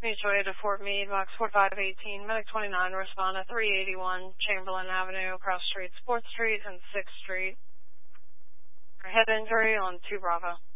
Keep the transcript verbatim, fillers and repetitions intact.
Mutual aid to Fort Meade, box four five one eight, medic twenty-nine, respond to three eighty-one Chamberlain Avenue, across streets fourth Street and sixth Street. Head injury on two Bravo.